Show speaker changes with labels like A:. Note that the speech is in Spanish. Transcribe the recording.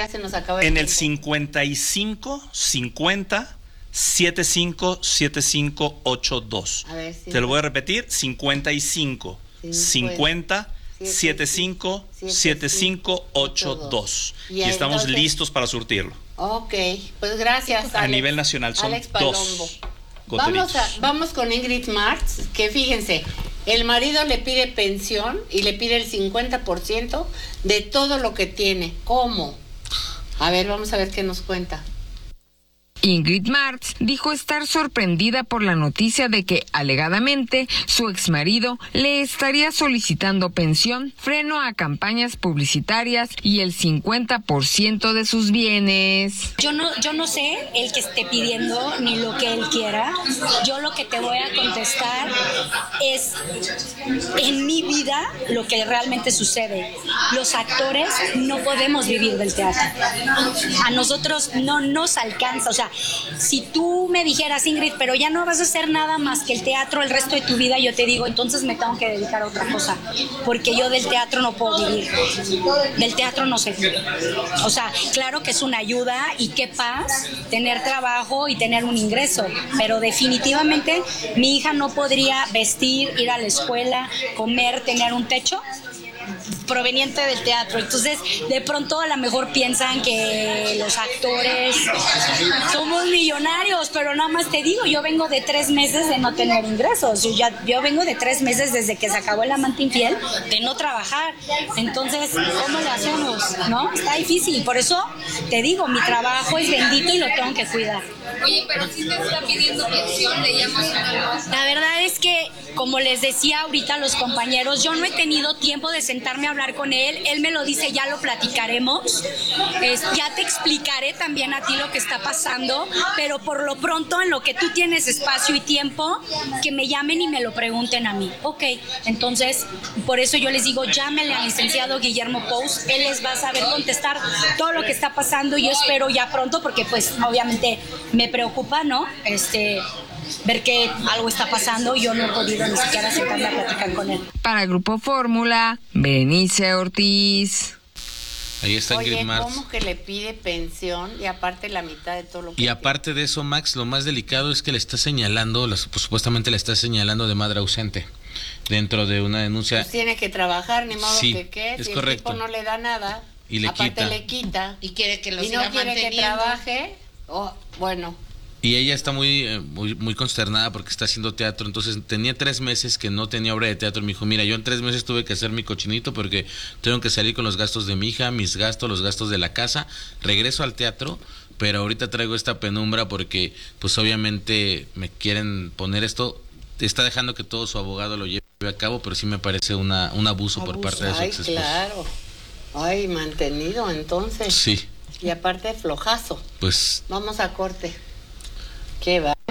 A: ya se nos acaba el
B: En
A: tiempo.
B: el 55 50 75 75 82.
A: A ver, sí,
B: te lo voy a repetir: 55 50 75 75 82. Y estamos
A: entonces
B: listos para surtirlo.
A: Ok, pues gracias, Alex.
B: A nivel nacional son
A: Alex Palombo.
B: 2 goteritos.
A: Vamos con Ingrid Marx, que fíjense, el marido le pide pensión y le pide el 50% de todo lo que tiene. ¿Cómo? A ver, vamos a ver qué nos cuenta.
C: Ingrid Marx dijo estar sorprendida por la noticia de que, alegadamente, su exmarido le estaría solicitando pensión, freno a campañas publicitarias y el 50% de sus bienes.
D: Yo no sé el que esté pidiendo ni lo que él quiera. Yo lo que te voy a contestar es en mi vida lo que realmente sucede. Los actores no podemos vivir del teatro. A nosotros no nos alcanza, o sea, si tú me dijeras, Ingrid, pero ya no vas a hacer nada más que el teatro el resto de tu vida, yo te digo, entonces me tengo que dedicar a otra cosa, porque yo del teatro no puedo vivir, del teatro no sé vivir. O sea, claro que es una ayuda y qué paz tener trabajo y tener un ingreso, pero definitivamente mi hija no podría vestir, ir a la escuela, comer, tener un techo proveniente del teatro. Entonces, de pronto a lo mejor piensan que los actores somos millonarios, pero nada más te digo, yo vengo de 3 meses de no tener ingresos. Yo vengo de 3 meses desde que se acabó El amante infiel de no trabajar. Entonces, ¿cómo le hacemos? ¿No? Está difícil. Por eso te digo, mi trabajo es bendito y lo tengo que cuidar.
E: Oye, pero si te está pidiendo pensión, le llamas una cosa.
D: La verdad es que, como les decía ahorita a los compañeros, yo no he tenido tiempo de sentarme a hablar con él. Él me lo dice, ya lo platicaremos. Ya te explicaré también a ti lo que está pasando, pero por lo pronto, en lo que tú tienes espacio y tiempo, que me llamen y me lo pregunten a mí. Ok, entonces, por eso yo les digo, llámenle al licenciado Guillermo Pous, él les va a saber contestar todo lo que está pasando y yo espero ya pronto, porque pues obviamente me preocupa, ¿no? Ver que algo está pasando y yo no he podido ni siquiera sentarme a platicar con él.
C: Para Grupo Fórmula, Berenice Ortiz.
F: Ahí está Ingrid
A: Oye,
F: Marx.
A: ¿cómo que le pide pensión y aparte la mitad de todo lo que
F: Y
A: tiene?
F: aparte de eso, Max, lo más delicado es que le está señalando, pues, supuestamente le está señalando de madre ausente dentro de una denuncia.
A: Pues tiene que trabajar, ni modo
F: Sí,
A: que
F: es
A: si
F: correcto.
A: el tipo no le da nada,
F: Y le
A: aparte
F: quita.
A: le quita
E: Y quiere que lo
A: y no
E: siga
A: quiere que
E: manteniendo.
A: trabaje, bueno.
F: Y ella está muy consternada porque está haciendo teatro. Entonces tenía 3 meses que no tenía obra de teatro. Me dijo, mira, yo en 3 meses tuve que hacer mi cochinito porque tengo que salir con los gastos de mi hija, mis gastos, los gastos de la casa. Regreso al teatro, pero ahorita traigo esta penumbra porque pues obviamente me quieren poner esto. Está dejando que todo su abogado lo lleve a cabo, pero sí me parece un abuso por parte de su ex esposo.
A: Claro. Ay, mantenido entonces.
F: Sí.
A: Y aparte flojazo.
F: Pues
A: Vamos a corte. Qué va.